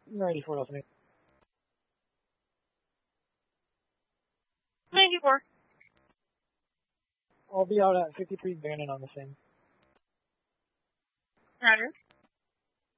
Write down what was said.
94 listening. 94. I'll be out at 53 Bannon on the same. Roger.